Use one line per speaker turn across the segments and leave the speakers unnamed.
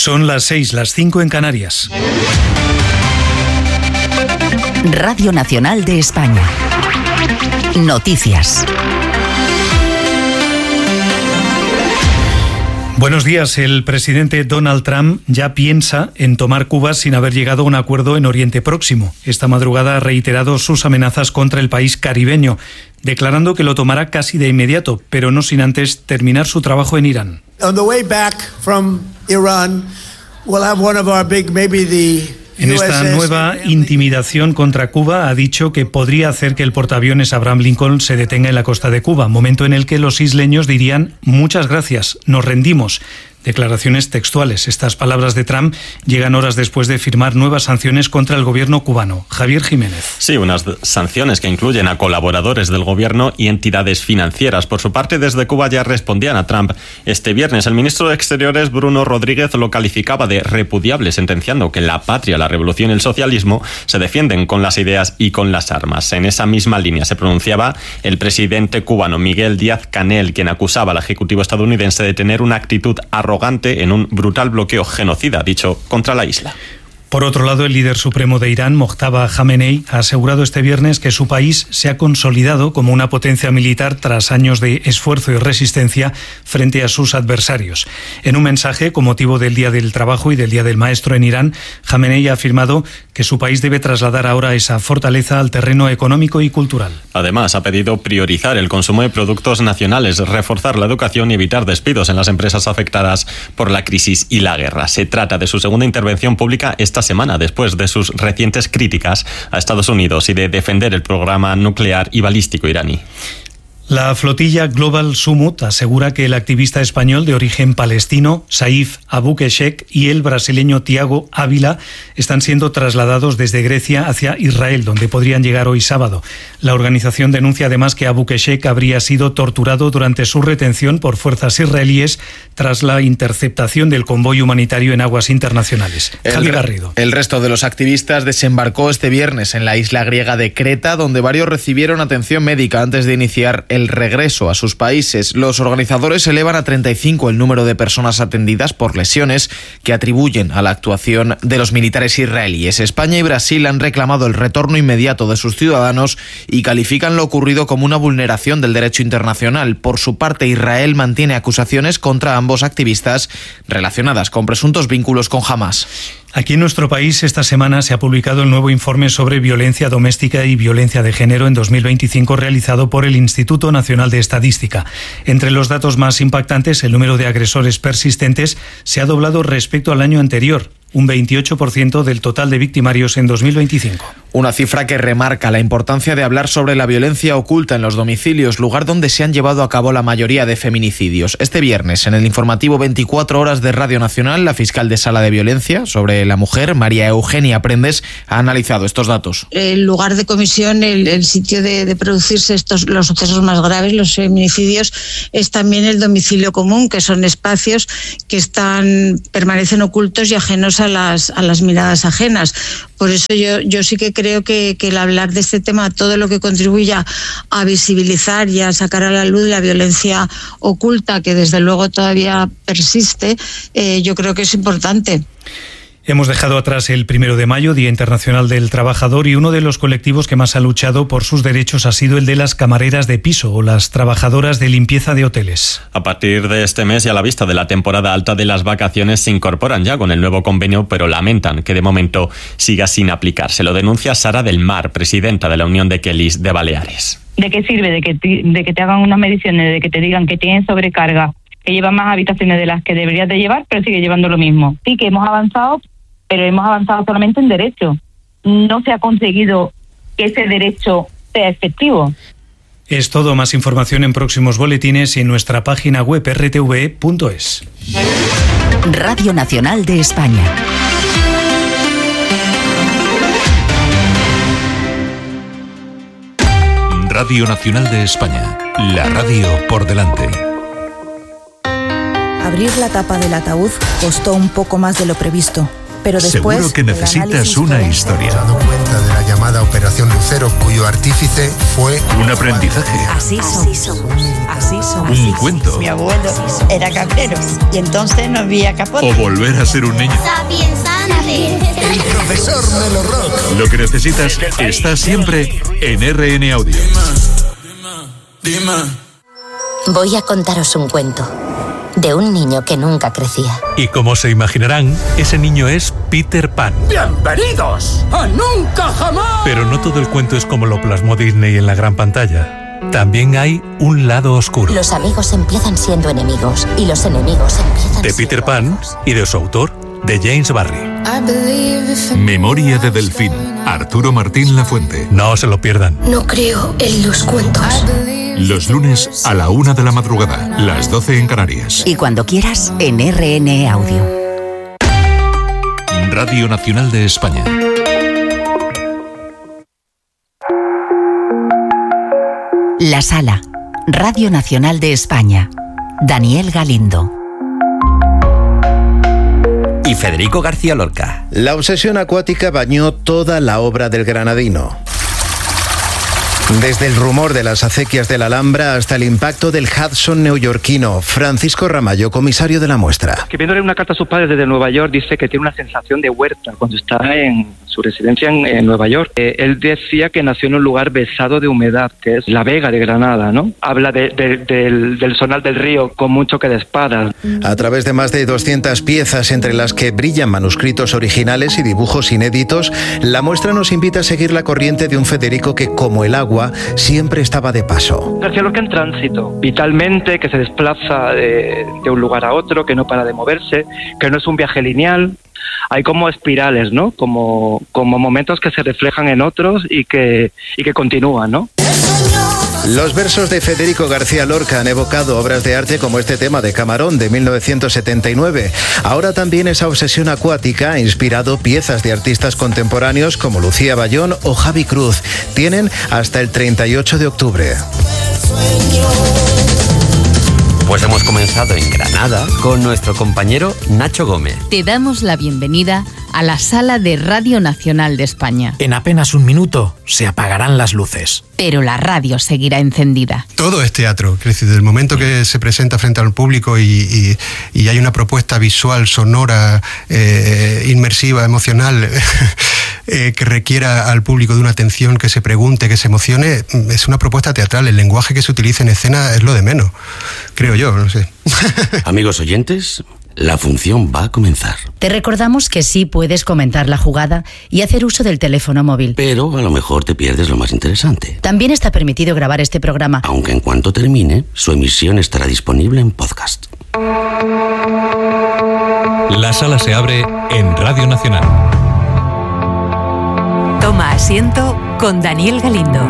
Son las 6, las 5 en Canarias.
Radio Nacional de España. Noticias.
Buenos días. El presidente Donald Trump ya piensa en tomar Cuba sin haber llegado a un acuerdo en Oriente Próximo. Esta madrugada ha reiterado sus amenazas contra el país caribeño, declarando que lo tomará casi de inmediato, pero no sin antes terminar su trabajo en Irán.
On the way back from Iran, we'll have one of our big, maybe the
En esta nueva intimidación contra Cuba ha dicho que podría hacer que el portaaviones Abraham Lincoln se detenga en la costa de Cuba, momento en el que los isleños dirían muchas gracias, nos rendimos. Declaraciones textuales. Estas palabras de Trump llegan horas después de firmar nuevas sanciones contra el gobierno cubano. Javier Jiménez.
Sí, unas sanciones que incluyen a colaboradores del gobierno y entidades financieras. Por su parte, desde Cuba ya respondían a Trump. Este viernes, el ministro de Exteriores, Bruno Rodríguez, lo calificaba de repudiable, sentenciando que la patria, la revolución y el socialismo se defienden con las ideas y con las armas. En esa misma línea se pronunciaba el presidente cubano Miguel Díaz-Canel, quien acusaba al ejecutivo estadounidense de tener una actitud arrogante en un brutal bloqueo genocida, dicho, contra la isla.
Por otro lado, el líder supremo de Irán, Mojtaba Khamenei, ha asegurado este viernes que su país se ha consolidado como una potencia militar tras años de esfuerzo y resistencia frente a sus adversarios. En un mensaje con motivo del Día del Trabajo y del Día del Maestro en Irán, Khamenei ha afirmado que su país debe trasladar ahora esa fortaleza al terreno económico y cultural.
Además, ha pedido priorizar el consumo de productos nacionales, reforzar la educación y evitar despidos en las empresas afectadas por la crisis y la guerra. Se trata de su segunda intervención pública esta semana, después de sus recientes críticas a Estados Unidos y de defender el programa nuclear y balístico iraní.
La flotilla Global Sumut asegura que el activista español de origen palestino, Saif Abou-Keshek, y el brasileño Tiago Ávila están siendo trasladados desde Grecia hacia Israel, donde podrían llegar hoy sábado. La organización denuncia además que Abou-Keshek habría sido torturado durante su retención por fuerzas israelíes tras la interceptación del convoy humanitario en aguas internacionales. Javier Garrido.
El resto de los activistas desembarcó este viernes en la isla griega de Creta, donde varios recibieron atención médica antes de iniciar el regreso a sus países. Los organizadores elevan a 35 el número de personas atendidas por lesiones que atribuyen a la actuación de los militares israelíes. España y Brasil han reclamado el retorno inmediato de sus ciudadanos y califican lo ocurrido como una vulneración del derecho internacional. Por su parte, Israel mantiene acusaciones contra ambos activistas relacionadas con presuntos vínculos con Hamás.
Aquí en nuestro país esta semana se ha publicado el nuevo informe sobre violencia doméstica y violencia de género en 2025 realizado por el Instituto Nacional de Estadística. Entre los datos más impactantes, el número de agresores persistentes se ha doblado respecto al año anterior, un 28% del total de victimarios en 2025.
Una cifra que remarca la importancia de hablar sobre la violencia oculta en los domicilios, lugar donde se han llevado a cabo la mayoría de feminicidios. Este viernes, en el informativo 24 horas de Radio Nacional, la fiscal de Sala de Violencia sobre la Mujer, María Eugenia Prendes, ha analizado estos datos.
El lugar de comisión, el sitio de producirse los sucesos más graves, los feminicidios, es también el domicilio común, que son espacios que permanecen ocultos y ajenos a las miradas ajenas. Por eso yo sí que creo que el hablar de este tema, todo lo que contribuya a visibilizar y a sacar a la luz la violencia oculta, que desde luego todavía persiste, yo creo que es importante.
Hemos dejado atrás el 1 de mayo, Día Internacional del Trabajador, y uno de los colectivos que más ha luchado por sus derechos ha sido el de las camareras de piso o las trabajadoras de limpieza de hoteles.
A partir de este mes y a la vista de la temporada alta de las vacaciones se incorporan ya con el nuevo convenio, pero lamentan que de momento siga sin aplicarse. Lo denuncia Sara del Mar, presidenta de la Unión de Kellys de Baleares.
¿De qué sirve? De que te hagan unas mediciones, de que te digan que tienes sobrecarga, que llevan más habitaciones de las que deberías de llevar, pero sigue llevando lo mismo. Sí que hemos avanzado, pero hemos avanzado solamente en derecho. No se ha conseguido que ese derecho sea efectivo.
Es todo. Más información en próximos boletines y en nuestra página web rtve.es.
Radio Nacional de España.
Radio Nacional de España. La radio por delante.
Abrir la tapa del ataúd costó un poco más de lo previsto. Pero después,
seguro que necesitas una historia.
llamada Operación Lucero, cuyo artífice fue...
Un aprendizaje.
Así somos.
Un cuento.
Mi abuelo era cabrero y entonces no había capote.
O volver a ser un niño.
El profesor Melo Rock.
Lo que necesitas está siempre en RN Audio.
Voy a contaros un cuento de un niño que nunca crecía.
Y como se imaginarán, ese niño es Peter Pan.
¡Bienvenidos a Nunca Jamás!
Pero no todo el cuento es como lo plasmó Disney en la gran pantalla. También hay un lado oscuro.
Los amigos empiezan siendo enemigos y los enemigos empiezan
de Peter Pan
amigos.
Y de su autor, de James Barrie.
Memoria de Delfín. Arturo Martín Lafuente.
No se lo pierdan.
No creo en los cuentos.
Los lunes a la 1 de la madrugada, las 12 en Canarias.
Y cuando quieras, en RN Audio.
Radio Nacional de España.
La Sala, Radio Nacional de España. Daniel Galindo.
Y Federico García Lorca.
La obsesión acuática bañó toda la obra del granadino. Desde el rumor de las acequias de la Alhambra hasta el impacto del Hudson neoyorquino, Francisco Ramallo, comisario de la muestra.
Escribiéndole una carta a sus padres desde Nueva York, dice que tiene una sensación de huerta cuando está en su residencia en Nueva York. Él decía que nació en un lugar besado de humedad, que es la Vega de Granada, ¿no? Habla del sonar del río como un choque de espadas.
A través de más de 200 piezas, entre las que brillan manuscritos originales y dibujos inéditos, la muestra nos invita a seguir la corriente de un Federico que, como el agua, siempre estaba de paso.
García Lorca en tránsito, vitalmente, que se desplaza de un lugar a otro, que no para de moverse, que no es un viaje lineal. Hay como espirales, ¿no? Como momentos que se reflejan en otros y que continúan, ¿no?
Los versos de Federico García Lorca han evocado obras de arte como este tema de Camarón de 1979. Ahora también esa obsesión acuática ha inspirado piezas de artistas contemporáneos como Lucía Bayón o Javi Cruz. Tienen hasta el 38 de octubre.
Pues hemos comenzado en Granada con nuestro compañero Nacho Gómez.
Te damos la bienvenida a la sala de Radio Nacional de España.
En apenas un minuto se apagarán las luces.
Pero la radio seguirá encendida.
Todo es teatro, es decir, desde el momento que se presenta frente al público y hay una propuesta visual, sonora, inmersiva, emocional, que requiera al público de una atención, que se pregunte, que se emocione, es una propuesta teatral. El lenguaje que se utiliza en escena es lo de menos, creo yo, no sé.
Amigos oyentes, la función va a comenzar.
Te recordamos que sí puedes comentar la jugada y hacer uso del teléfono móvil.
Pero a lo mejor te pierdes lo más interesante.
También está permitido grabar este programa.
Aunque en cuanto termine, su emisión estará disponible en podcast.
La sala se abre en Radio Nacional.
Toma asiento con Daniel Galindo.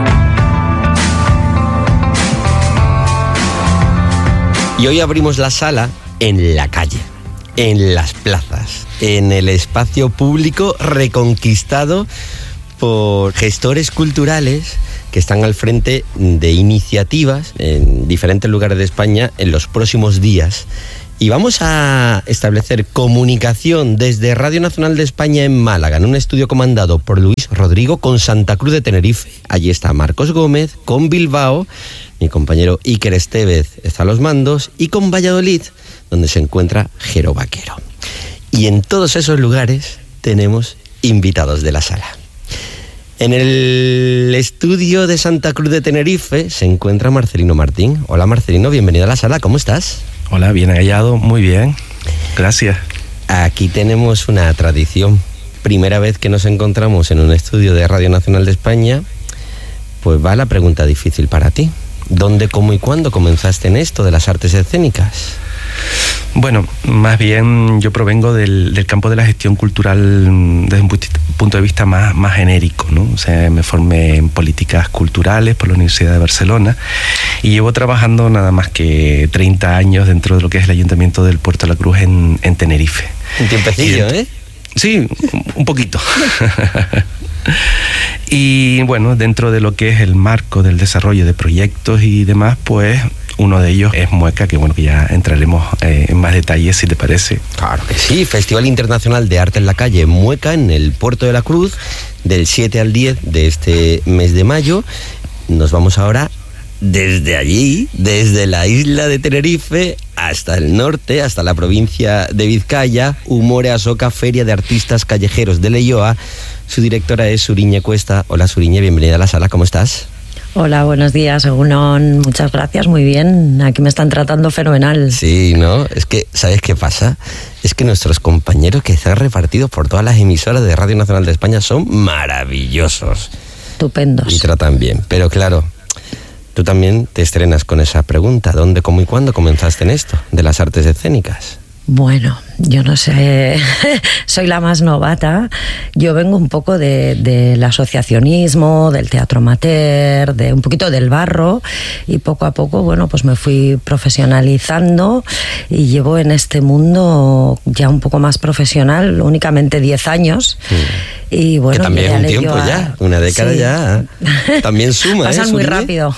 Y hoy abrimos la sala en la calle, en las plazas, en el espacio público reconquistado por gestores culturales que están al frente de iniciativas en diferentes lugares de España en los próximos días. Y vamos a establecer comunicación desde Radio Nacional de España en Málaga, en un estudio comandado por Luis Rodrigo, con Santa Cruz de Tenerife. Allí está Marcos Gómez, con Bilbao, mi compañero Iker Estevez está a los mandos, y con Valladolid, donde se encuentra Jero Vaquero. Y en todos esos lugares tenemos invitados de la sala. En el estudio de Santa Cruz de Tenerife se encuentra Marcelino Martín. Hola Marcelino, bienvenido a la sala, ¿cómo estás?
Hola, bien hallado, muy bien, gracias.
Aquí tenemos una tradición. Primera vez que nos encontramos en un estudio de Radio Nacional de España, pues va la pregunta difícil para ti. ¿Dónde, cómo y cuándo comenzaste en esto de las artes escénicas?
Bueno, más bien yo provengo del campo de la gestión cultural desde un punto de vista más genérico, ¿no? O sea, me formé en políticas culturales por la Universidad de Barcelona y llevo trabajando nada más que 30 años dentro de lo que es el Ayuntamiento del Puerto de la Cruz en Tenerife.
Un tiempecillo, ¿eh?
Sí, un poquito. Y bueno, dentro de lo que es el marco del desarrollo de proyectos y demás, pues Uno de ellos es Mueca, que bueno, que ya entraremos en más detalles, si te parece.
Claro que sí, Festival Internacional de Arte en la Calle Mueca, en el Puerto de la Cruz, del 7 al 10 de este mes de mayo. Nos vamos ahora desde allí, desde la isla de Tenerife hasta el norte, hasta la provincia de Vizcaya. Umore Asoka, Feria de Artistas Callejeros de Leioa. Su directora es Suriñe Cuesta. Hola Suriñe, bienvenida a la sala, ¿cómo estás?
Hola, buenos días, Egunon. Muchas gracias, muy bien. Aquí me están tratando fenomenal.
Sí, ¿no? Es que, ¿sabes qué pasa? Es que nuestros compañeros que están repartidos por todas las emisoras de Radio Nacional de España son maravillosos.
Estupendos.
Y tratan bien, pero claro, tú también te estrenas con esa pregunta. ¿Dónde, cómo y cuándo comenzaste en esto de las artes escénicas?
Bueno, yo no sé, soy la más novata. Yo vengo un poco del asociacionismo, del teatro amateur, de un poquito del barro, y poco a poco, bueno, pues me fui profesionalizando y llevo en este mundo ya un poco más profesional, únicamente 10 años. Y bueno,
que también es un tiempo ya, una década sí. Ya. También suma.
Pasan muy rápido.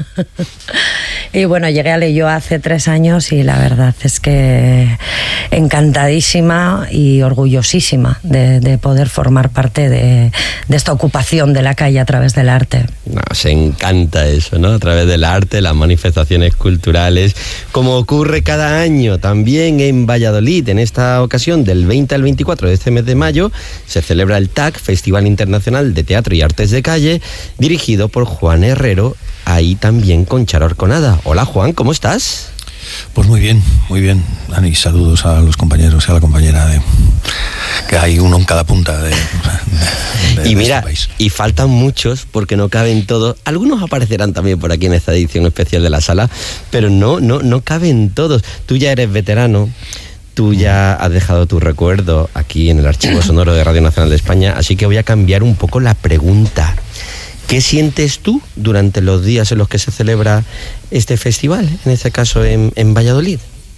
Y bueno, llegué a Leioa hace 3 años y la verdad es que encantadísima y orgullosísima de poder formar parte de esta ocupación de la calle a través del arte.
Nos encanta eso, ¿no? A través del arte, las manifestaciones culturales, como ocurre cada año también en Valladolid. En esta ocasión, del 20 al 24 de este mes de mayo, se celebra el TAC, Festival Internacional de Teatro y Artes de Calle, dirigido por Juan Herrero, ahí también con Charo Arconada. Hola Juan, ¿cómo estás?
Pues muy bien, Ani, saludos a los compañeros y a la compañera que hay uno en cada punta de
y mira,
este país.
Y faltan muchos porque no caben todos. Algunos aparecerán también por aquí en esta edición especial de la sala, pero no caben todos. Tú ya eres veterano. Tú ya has dejado tu recuerdo aquí en el archivo sonoro de Radio Nacional de España, así que voy a cambiar un poco la pregunta. ¿Qué sientes tú durante los días en los que se celebra este festival, en este caso en Valladolid?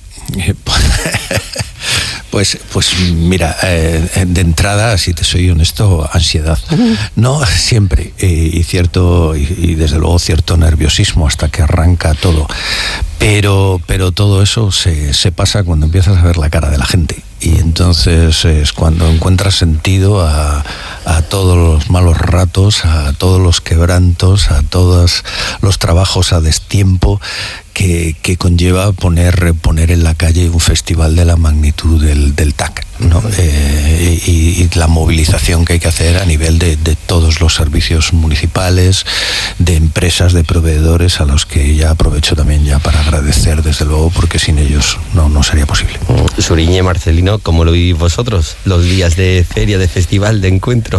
Pues mira, de entrada, si te soy honesto, ansiedad. No siempre, y desde luego cierto nerviosismo hasta que arranca todo. Pero todo eso se pasa cuando empiezas a ver la cara de la gente. Y entonces es cuando encuentras sentido a todos los malos ratos, a todos los quebrantos, a todos los trabajos a destiempo que conlleva poner en la calle un festival de la magnitud del TAC, ¿no? Y la movilización que hay que hacer a nivel de todos los servicios municipales, de empresas, de proveedores, a los que ya aprovecho también ya para agradecer, desde luego, porque sin ellos no sería posible.
Suriñe, Marcelino, ¿cómo lo vivís vosotros los días de feria, de festival, de encuentro?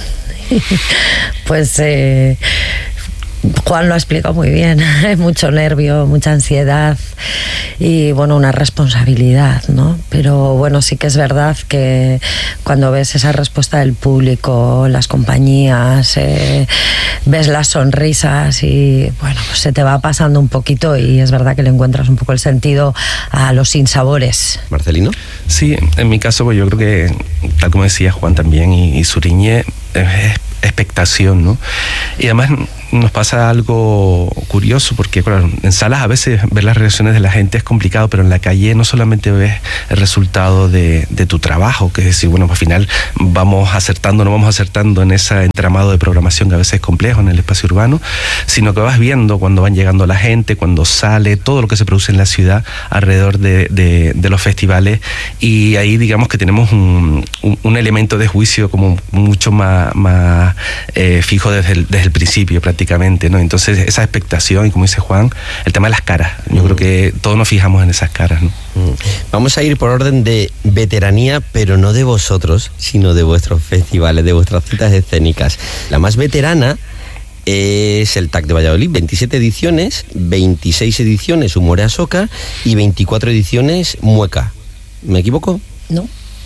Pues Juan lo ha explicado muy bien. Hay mucho nervio, mucha ansiedad y bueno, una responsabilidad, ¿no? Pero bueno, sí que es verdad que cuando ves esa respuesta del público, las compañías, ves las sonrisas y bueno, pues se te va pasando un poquito y es verdad que le encuentras un poco el sentido a los sinsabores.
¿Marcelino?
Sí, en mi caso pues yo creo que, tal como decía Juan también y Suriñe, es expectación, ¿no? Y además nos pasa algo curioso porque claro, en salas a veces ver las reacciones de la gente es complicado, pero en la calle no solamente ves el resultado de tu trabajo, que es decir, bueno, pues al final vamos acertando en ese entramado de programación que a veces es complejo en el espacio urbano, sino que vas viendo cuando van llegando la gente, cuando sale, todo lo que se produce en la ciudad alrededor de los festivales, y ahí digamos que tenemos un elemento de juicio como mucho más fijo desde el principio prácticamente, ¿no? Entonces esa expectación, y como dice Juan, el tema de las caras, yo creo que todos nos fijamos en esas caras, ¿no?
Vamos a ir por orden de veteranía, pero no de vosotros, sino de vuestros festivales, de vuestras citas escénicas. La más veterana es el TAC de Valladolid, 27 ediciones, 26 ediciones Umore Asoka y 24 ediciones Mueca. ¿Me equivoco?
No.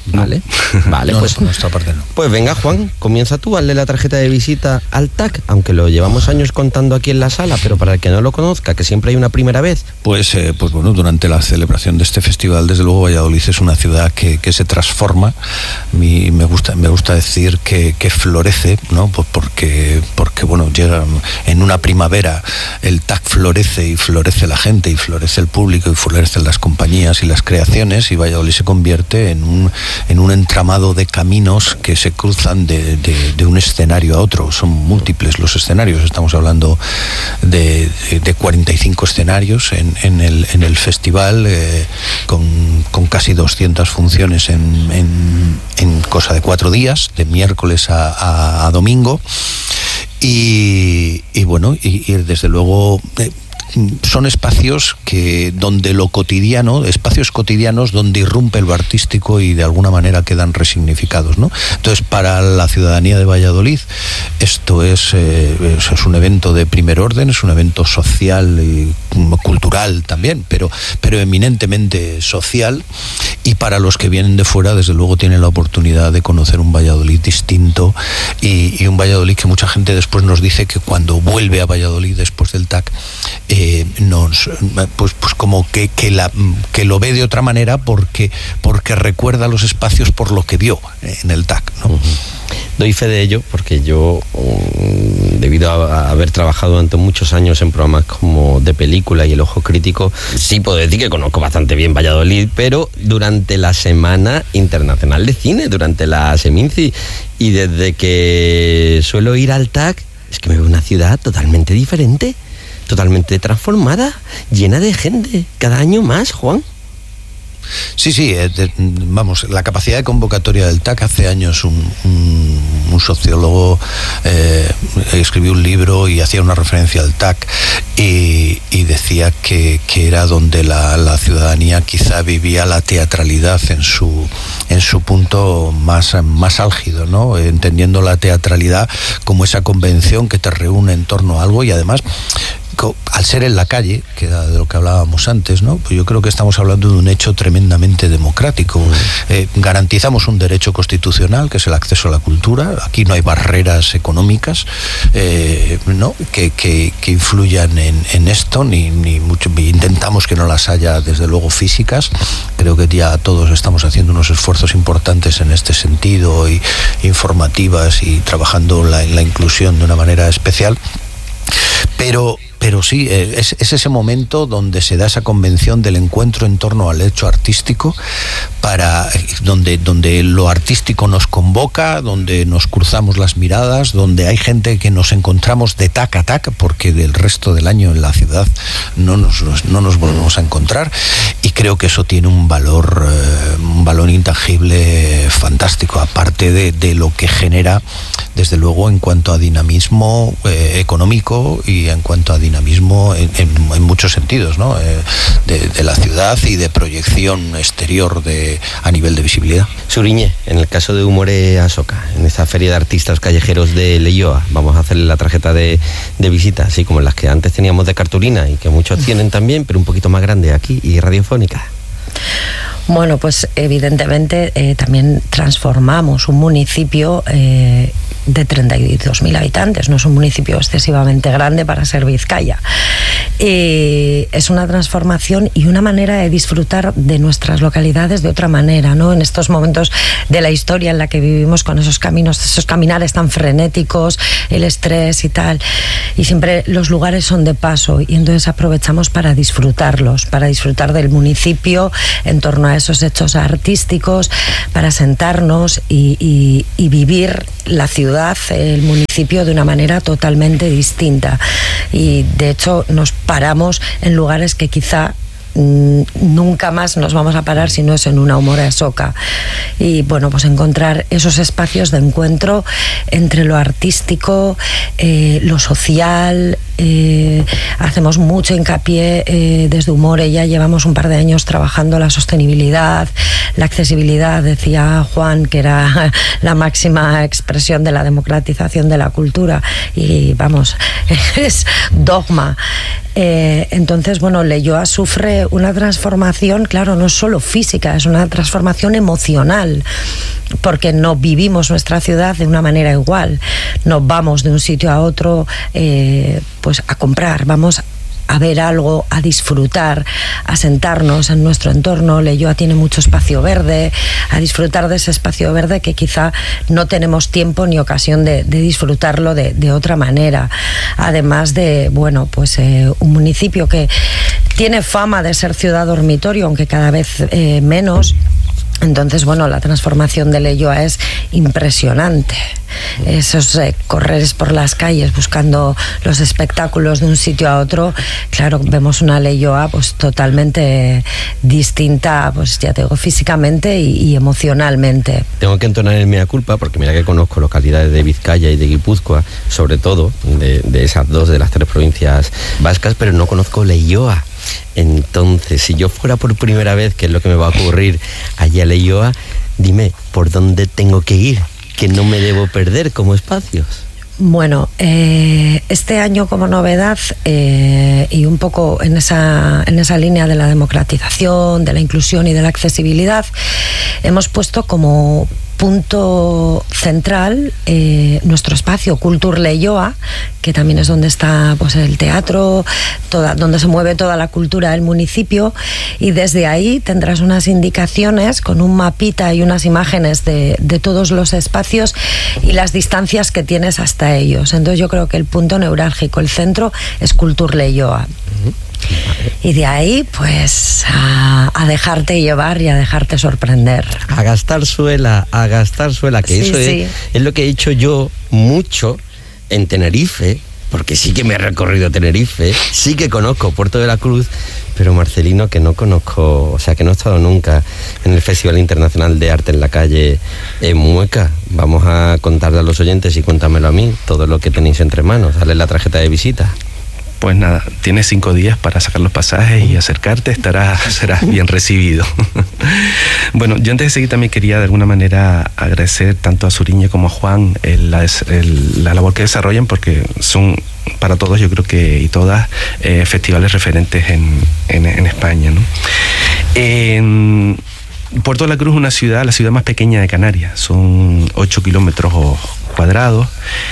Vale, vale,
no,
pues
por nuestra parte no.
Pues venga, Juan, comienza tú, hazle la tarjeta de visita al TAC, aunque lo llevamos años contando aquí en la sala, pero para el que no lo conozca, que siempre hay una primera vez.
Pues bueno, durante la celebración de este festival, desde luego Valladolid es una ciudad que se transforma. Me gusta decir que florece, ¿no? Pues porque bueno, llega en una primavera, el TAC florece y florece la gente y florece el público y florecen las compañías y las creaciones, y Valladolid se convierte en un entramado de caminos que se cruzan de un escenario a otro. Son múltiples los escenarios, estamos hablando de 45 escenarios en el festival, con casi 200 funciones en cosa de 4 días, de miércoles a domingo, y bueno, y desde luego son espacios donde lo cotidiano, espacios cotidianos donde irrumpe lo artístico y de alguna manera quedan resignificados, ¿no? Entonces, para la ciudadanía de Valladolid, esto es un evento de primer orden, es un evento social y cultural también, pero eminentemente social, y para los que vienen de fuera, desde luego tienen la oportunidad de conocer un Valladolid distinto, y un Valladolid que mucha gente después nos dice que cuando vuelve a Valladolid después del TAC, pues como que lo ve de otra manera porque recuerda los espacios por lo que vio en el TAC, ¿no?
Uh-huh. Doy fe de ello porque yo, debido a haber trabajado durante muchos años en programas como De Película y El Ojo Crítico, sí puedo decir que conozco bastante bien Valladolid, pero durante la Semana Internacional de Cine, durante la Seminci, y desde que suelo ir al TAC, es que me veo una ciudad totalmente diferente, totalmente transformada, llena de gente, cada año más, Juan.
Sí, vamos, la capacidad de convocatoria del TAC, hace años un sociólogo escribió un libro y hacía una referencia al TAC y decía que era donde la ciudadanía quizá vivía la teatralidad en su punto más álgido, ¿no? Entendiendo la teatralidad como esa convención que te reúne en torno a algo, y además, al ser en la calle, que era de lo que hablábamos antes, ¿no? Pues yo creo que estamos hablando de un hecho tremendamente democrático. Garantizamos un derecho constitucional, que es el acceso a la cultura. Aquí no hay barreras económicas, ¿no? que influyan en esto, ni mucho. Intentamos que no las haya, desde luego, físicas. Creo que ya todos estamos haciendo unos esfuerzos importantes en este sentido, y informativas, y trabajando la inclusión de una manera especial. Pero sí, es ese momento donde se da esa convención del encuentro en torno al hecho artístico, donde lo artístico nos convoca, donde nos cruzamos las miradas, donde hay gente que nos encontramos de tac a tac, porque del resto del año en la ciudad no nos volvemos a encontrar, y creo que eso tiene un valor intangible fantástico, aparte de lo que genera, desde luego, en cuanto a dinamismo económico y en cuanto a dinamismo en muchos sentidos, ¿no? De la ciudad y de proyección exterior a nivel de visibilidad.
Suriñe, en el caso de Humore Asoka, en esta feria de artistas callejeros de Leioa, vamos a hacerle la tarjeta de visita, así como las que antes teníamos de cartulina y que muchos tienen también, pero un poquito más grande aquí y radiofónica.
Bueno, pues evidentemente también transformamos un municipio de 32.000 habitantes, no es un municipio excesivamente grande para ser Vizcaya. Es una transformación y una manera de disfrutar de nuestras localidades de otra manera, ¿no? En estos momentos de la historia en la que vivimos, con esos caminares tan frenéticos, el estrés y tal, y siempre los lugares son de paso, y entonces aprovechamos para disfrutarlos, para disfrutar del municipio en torno a esos hechos artísticos, para sentarnos y vivir la ciudad, el municipio, de una manera totalmente distinta. Y de hecho nos paramos en lugares que quizá nunca más nos vamos a parar si no es en una Humore Asoka. Y bueno, pues encontrar esos espacios de encuentro entre lo artístico, lo social, hacemos mucho hincapié desde Humore, ya llevamos un par de años trabajando la sostenibilidad, la accesibilidad. Decía Juan que era la máxima expresión de la democratización de la cultura y vamos, es dogma. Entonces, bueno, Leioa sufre una transformación, claro, no es solo física, es una transformación emocional, porque no vivimos nuestra ciudad de una manera igual. No vamos de un sitio a otro pues a comprar, vamos a ver algo, a disfrutar, a sentarnos en nuestro entorno. Leioa tiene mucho espacio verde, a disfrutar de ese espacio verde que quizá no tenemos tiempo ni ocasión de disfrutarlo de otra manera. Además de, bueno, pues un municipio que tiene fama de ser ciudad dormitorio, aunque cada vez menos. Entonces, bueno, la transformación de Leioa es impresionante. Esos correres por las calles buscando los espectáculos de un sitio a otro, claro, vemos una Leioa pues totalmente distinta, pues ya te digo, físicamente y emocionalmente.
Tengo que entonar el mea culpa porque mira que conozco localidades de Vizcaya y de Guipúzcoa, sobre todo de esas dos de las tres provincias vascas, pero no conozco Leioa. Entonces, si yo fuera por primera vez, que es lo que me va a ocurrir allá a Leioa, dime, ¿por dónde tengo que ir? Que no me debo perder como espacios.
Bueno, este año como novedad y un poco en esa línea de la democratización, de la inclusión y de la accesibilidad, hemos puesto como punto central nuestro espacio Cultur Leioa, que también es donde está pues el teatro, donde se mueve toda la cultura del municipio, y desde ahí tendrás unas indicaciones con un mapita y unas imágenes de todos los espacios y las distancias que tienes hasta ellos. Entonces yo creo que el punto neurálgico, el centro, es Cultur Leioa. Y de ahí, pues, a dejarte llevar y a dejarte sorprender.
A gastar suela, que sí, eso es lo que he hecho yo mucho en Tenerife, porque sí que me he recorrido Tenerife, sí que conozco Puerto de la Cruz, pero Marcelino, que no conozco, o sea, que no he estado nunca en el Festival Internacional de Arte en la Calle en Mueca. Vamos a contarle a los oyentes y cuéntamelo a mí, todo lo que tenéis entre manos, dale la tarjeta de visita.
Pues nada, tienes 5 días para sacar los pasajes y acercarte, serás bien recibido. Bueno, yo antes de seguir también quería de alguna manera agradecer tanto a Suriñe como a Juan la labor que desarrollan, porque son para todos, yo creo que y todas, festivales referentes en España, ¿no? Puerto de la Cruz es una ciudad, la ciudad más pequeña de Canarias, son 8 kilómetros cuadrados,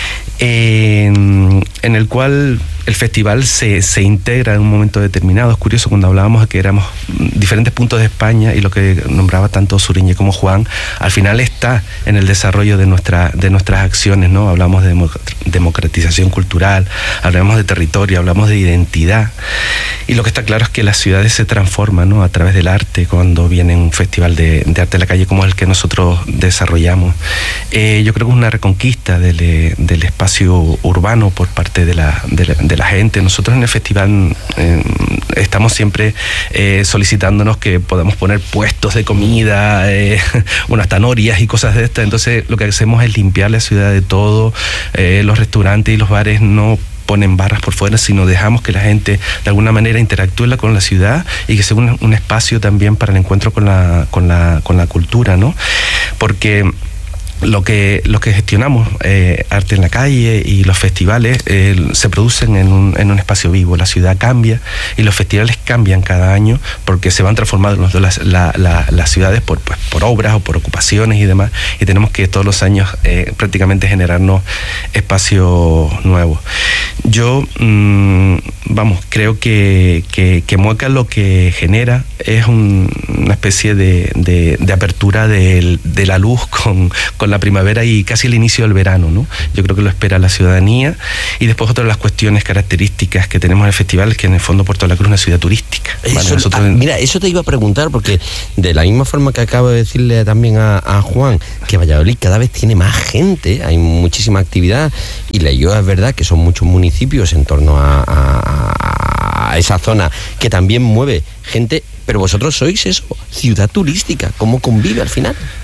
en el cual el festival se integra en un momento determinado. Es curioso, cuando hablábamos de que éramos diferentes puntos de España, y lo que nombraba tanto Suriñe como Juan, al final está en el desarrollo de nuestras acciones, ¿no? Hablamos de democratización cultural, hablamos de territorio, hablamos de identidad, y lo que está claro es que las ciudades se transforman, ¿no? A través del arte, cuando viene un festival de arte en la calle como el que nosotros desarrollamos. Yo creo que es una reconquista del espacio urbano por parte de la gente. Nosotros en el festival estamos siempre solicitándonos que podamos poner puestos de comida, unas tanorias y cosas de estas. Entonces lo que hacemos es limpiar la ciudad de todo. Los restaurantes y los bares no ponen barras por fuera, sino dejamos que la gente de alguna manera interactúe con la ciudad y que sea un espacio también para el encuentro con la cultura, ¿no? Porque lo que gestionamos, arte en la calle y los festivales, se producen en un espacio vivo. La ciudad cambia y los festivales cambian cada año porque se van transformando las ciudades por obras o por ocupaciones y demás, y tenemos que todos los años prácticamente generarnos espacios nuevos. Yo creo que Mueca lo que genera es una especie de apertura de la luz con la primavera y casi el inicio del verano, ¿no? Yo creo que lo espera la ciudadanía. Y después otra de las cuestiones características que tenemos en el festival es que en el fondo Puerto de la Cruz es una ciudad turística.
Mira, eso te iba a preguntar, porque de la misma forma que acabo de decirle también a Juan, que Valladolid cada vez tiene más gente, hay muchísima actividad, y Leioa es verdad que son muchos municipios en torno a esa zona que también mueve gente, pero vosotros sois eso, ciudad turística. ¿Cómo convive al final?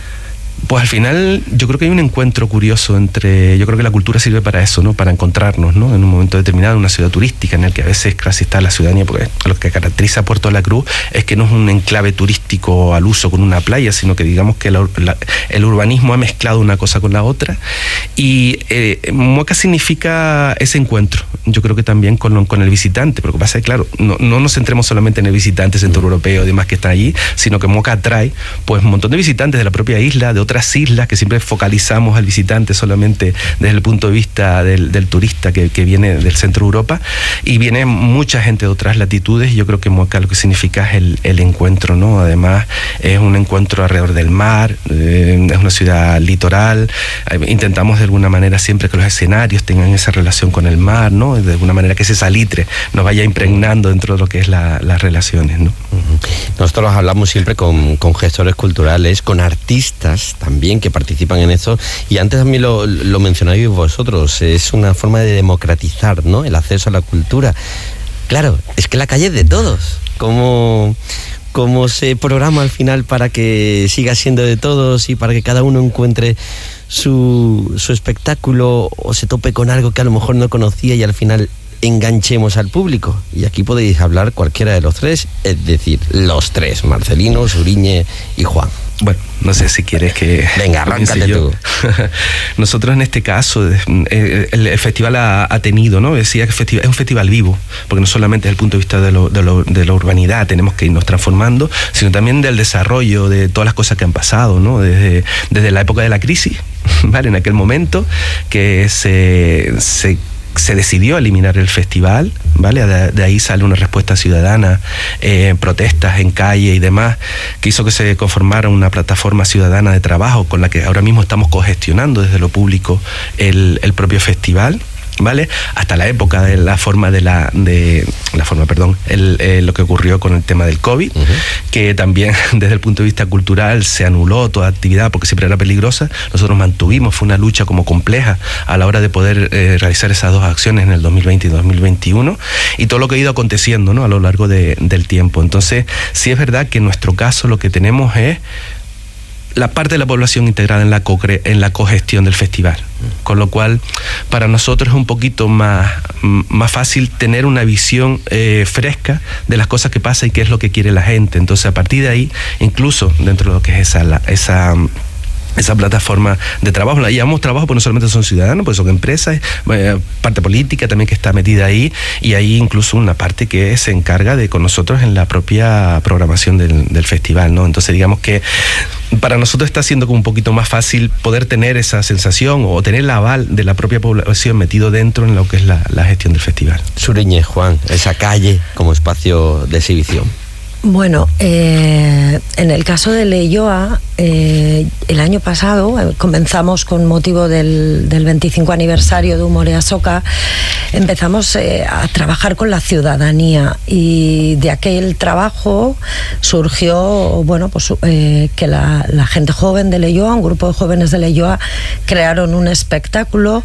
Pues al final yo creo que hay un encuentro curioso yo creo que la cultura sirve para eso, ¿no? Para encontrarnos, ¿no? En un momento determinado, en una ciudad turística en el que a veces casi está la ciudadanía, porque lo que caracteriza a Puerto de la Cruz es que no es un enclave turístico al uso con una playa, sino que digamos que el urbanismo ha mezclado una cosa con la otra, y Moca significa ese encuentro, yo creo que también con el visitante, porque pasa que claro, no nos centremos solamente en el visitante centroeuropeo y demás que están allí, sino que Moca atrae pues un montón de visitantes de la propia isla, de otras islas, que siempre focalizamos al visitante solamente desde el punto de vista del turista que viene del centro de Europa, y viene mucha gente de otras latitudes, y yo creo que Moca lo que significa es el encuentro, ¿no? Además es un encuentro alrededor del mar, es una ciudad litoral, intentamos de alguna manera siempre que los escenarios tengan esa relación con el mar, ¿no? De alguna manera que ese salitre nos vaya impregnando dentro de lo que es las relaciones, ¿no?
Nosotros hablamos siempre con gestores culturales, con artistas también que participan en esto, y antes también lo mencionáis vosotros, es una forma de democratizar, ¿no? El acceso a la cultura. Claro, es que la calle es de todos. ¿Cómo se programa al final para que siga siendo de todos y para que cada uno encuentre su espectáculo o se tope con algo que a lo mejor no conocía y al final enganchemos al público? Y aquí podéis hablar cualquiera de los tres, es decir, los tres, Marcelino, Suriñe y Juan.
Bueno, no sé si quieres que...
Venga, arráncate tú.
Nosotros en este caso, el festival ha tenido, ¿no? Decía que es un festival vivo, porque no solamente desde el punto de vista de la urbanidad tenemos que irnos transformando, sino también del desarrollo de todas las cosas que han pasado, ¿no? Desde la época de la crisis, ¿vale? En aquel momento que se decidió eliminar el festival, ¿vale? De ahí sale una respuesta ciudadana, protestas en calle y demás, que hizo que se conformara una plataforma ciudadana de trabajo con la que ahora mismo estamos cogestionando desde lo público el propio festival, ¿vale? Hasta la época de lo que ocurrió con el tema del COVID, que también desde el punto de vista cultural se anuló toda actividad porque siempre era peligrosa. Nosotros mantuvimos, fue una lucha como compleja a la hora de poder realizar esas dos acciones en el 2020 y 2021, y todo lo que ha ido aconteciendo, ¿no? A lo largo del tiempo. Entonces, sí es verdad que en nuestro caso lo que tenemos es la parte de la población integrada en la cogestión del festival, con lo cual para nosotros es un poquito más fácil tener una visión fresca de las cosas que pasan y qué es lo que quiere la gente. Entonces a partir de ahí, incluso dentro de lo que es esa plataforma de trabajo, la llamamos trabajo porque no solamente son ciudadanos, pues son empresas, parte política también que está metida ahí, y hay incluso una parte que se encarga de con nosotros en la propia programación del festival, ¿no? Entonces digamos que para nosotros está siendo como un poquito más fácil poder tener esa sensación o tener el aval de la propia población metido dentro en lo que es la gestión del festival.
Suriñe, Juan, esa calle como espacio de exhibición.
Bueno, en el caso de Leioa, el año pasado comenzamos con motivo del 25 aniversario de Umorea Soka, empezamos a trabajar con la ciudadanía, y de aquel trabajo surgió, bueno, pues que la gente joven de Leioa, un grupo de jóvenes de Leioa, crearon un espectáculo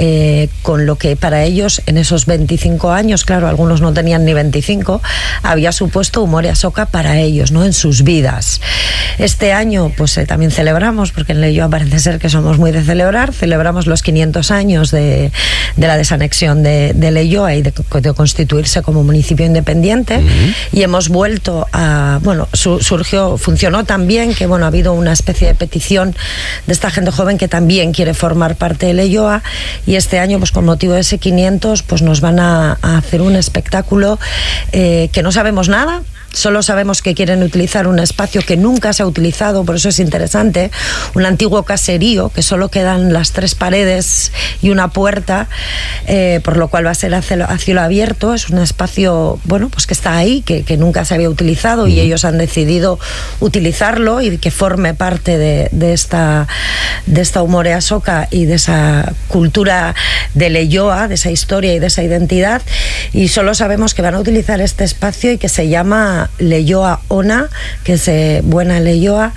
con lo que para ellos en esos 25 años, claro, algunos no tenían ni 25, había supuesto Umorea Soka para ellos, ¿no? En sus vidas. Este año pues también celebramos, porque en Leioa parece ser que somos muy de celebrar, celebramos los 500 años de la desanexión de Leioa y de constituirse como municipio independiente, y hemos vuelto a, bueno, funcionó tan bien que, bueno, ha habido una especie de petición de esta gente joven que también quiere formar parte de Leioa, y este año pues con motivo de ese 500 pues nos van a hacer un espectáculo que no sabemos nada. Solo sabemos que quieren utilizar un espacio que nunca se ha utilizado, por eso es interesante, un antiguo caserío que solo quedan las 3 paredes y una puerta, por lo cual va a ser a cielo abierto. Es un espacio, bueno, pues que está ahí, que nunca se había utilizado, y ellos han decidido utilizarlo y que forme parte de esta Umorea Soka y de esa cultura de Leioa, de esa historia y de esa identidad. Y solo sabemos que van a utilizar este espacio y que se llama Leioa Ona, que es buena Leioa,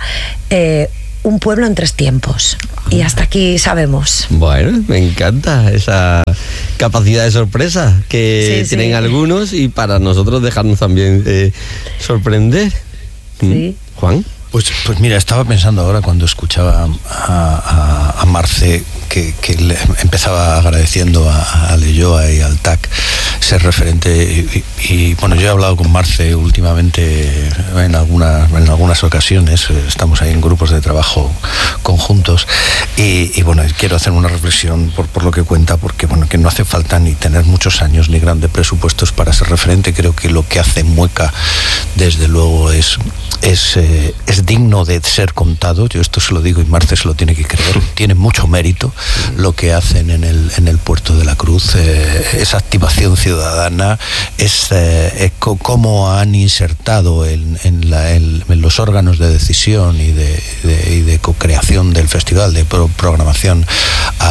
un pueblo en 3 tiempos. Y hasta aquí sabemos.
Bueno, me encanta esa capacidad de sorpresa que tienen algunos, y para nosotros dejarnos también sorprender.
Sí.
Juan.
Pues mira, estaba pensando ahora cuando escuchaba a Marce que empezaba agradeciendo a Leyoa y al TAC ser referente y bueno, yo he hablado con Marce últimamente en algunas ocasiones, estamos ahí en grupos de trabajo conjuntos y bueno, quiero hacer una reflexión por lo que cuenta, porque bueno, que no hace falta ni tener muchos años ni grandes presupuestos para ser referente. Creo que lo que hace Mueca desde luego es digno de ser contado. Yo esto se lo digo y Marce se lo tiene que creer. Tiene mucho mérito lo que hacen en el Puerto de la Cruz, esa activación ciudadana, es cómo han insertado en los órganos de decisión y de co-creación del festival, de programación a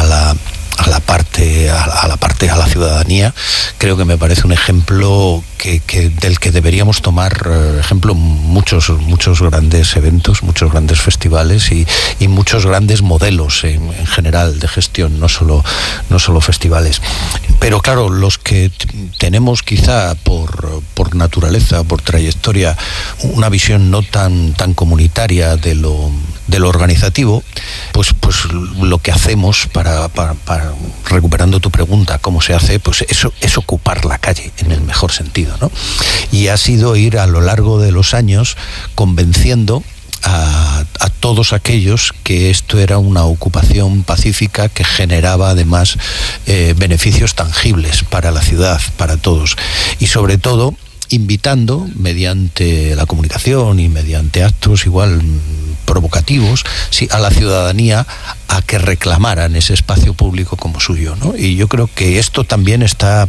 la ciudadanía. Creo que me parece un ejemplo del que deberíamos tomar ejemplo muchos grandes eventos, muchos grandes festivales y muchos grandes modelos en general de gestión, no solo festivales. Pero claro, los que tenemos quizá por naturaleza, por trayectoria, una visión no tan comunitaria de lo organizativo, pues lo que hacemos para recuperando tu pregunta, ¿cómo se hace? Pues eso es ocupar la calle en el mejor sentido, ¿no? Y ha sido ir a lo largo de los años convenciendo a todos aquellos que esto era una ocupación pacífica que generaba además beneficios tangibles para la ciudad, para todos, y sobre todo invitando mediante la comunicación y mediante actos igual provocativos, sí, a la ciudadanía a que reclamaran ese espacio público como suyo, ¿no? Y yo creo que esto también está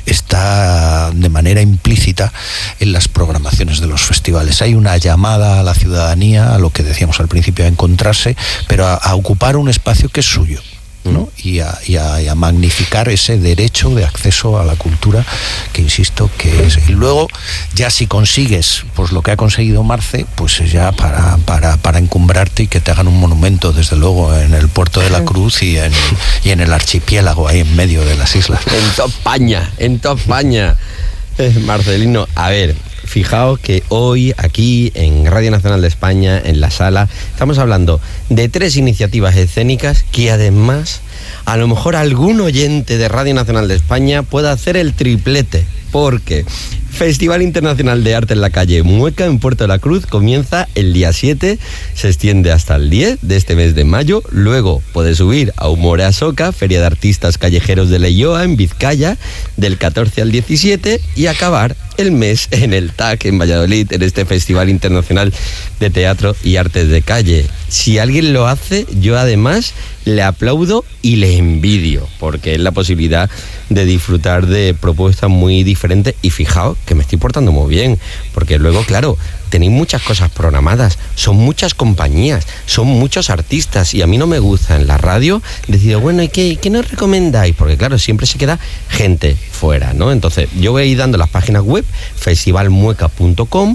de manera implícita en las programaciones de los festivales. Hay una llamada a la ciudadanía, a lo que decíamos al principio, a encontrarse, pero a ocupar un espacio que es suyo, ¿no? Y a magnificar ese derecho de acceso a la cultura, que insisto que es. Y luego, ya si consigues pues lo que ha conseguido Marce, pues ya para encumbrarte y que te hagan un monumento, desde luego, en el Puerto de la Cruz y en el archipiélago, ahí en medio de las islas.
En toda España. Marcelino, a ver, fijaos que hoy aquí en Radio Nacional de España, en la sala, estamos hablando de 3 iniciativas escénicas que además a lo mejor algún oyente de Radio Nacional de España pueda hacer el triplete, porque Festival Internacional de Arte en la Calle Mueca en Puerto de la Cruz comienza el día 7, se extiende hasta el 10 de este mes de mayo. Luego puedes subir a Umorea Soca, Feria de Artistas Callejeros de Leyoa en Vizcaya, del 14 al 17, y acabar el mes en el TAC en Valladolid, en este Festival Internacional de Teatro y Artes de Calle. Si alguien lo hace, yo además le aplaudo y le envidio, porque es la posibilidad de disfrutar de propuestas muy diferentes. Y fijaos que me estoy portando muy bien, porque luego, claro, tenéis muchas cosas programadas, son muchas compañías, son muchos artistas, y a mí no me gusta en la radio decir, bueno, ¿y qué nos recomendáis? Porque claro, siempre se queda gente fuera, ¿no? Entonces, yo voy a ir dando las páginas web, festivalmueca.com,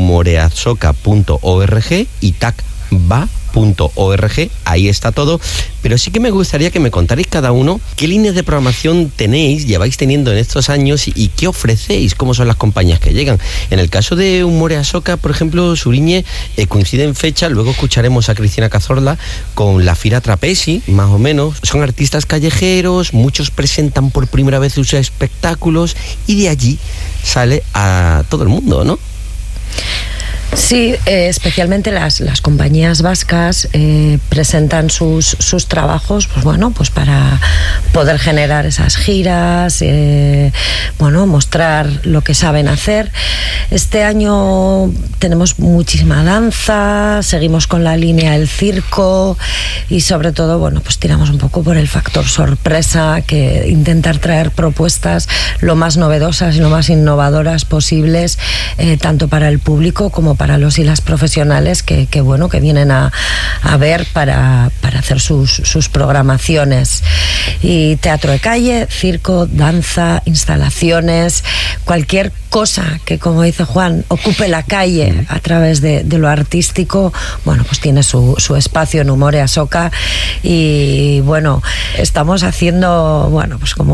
humoreasoca.org y tacba.org, ahí está todo. Pero sí que me gustaría que me contarais cada uno qué líneas de programación lleváis teniendo en estos años y qué ofrecéis, cómo son las compañías que llegan. En el caso de Umorea Soca, por ejemplo, Suriñe, coincide en fecha, luego escucharemos a Cristina Cazorla con la Fira Trapezi, más o menos. Son artistas callejeros, muchos presentan por primera vez sus espectáculos y de allí sale a todo el mundo, ¿no?
Sí, especialmente las compañías vascas presentan sus trabajos, pues bueno, pues para poder generar esas giras, mostrar lo que saben hacer. Este año tenemos muchísima danza, seguimos con la línea del circo y sobre todo, bueno, pues tiramos un poco por el factor sorpresa, que intentar traer propuestas lo más novedosas y lo más innovadoras posibles, tanto para el público como para los y las profesionales que vienen a ver para hacer sus programaciones. Y teatro de calle, circo, danza, instalaciones, cualquier cosa que, como dice Juan, ocupe la calle a través de lo artístico, bueno, pues tiene su espacio en Umorea Soca. Y bueno, estamos haciendo, bueno, pues como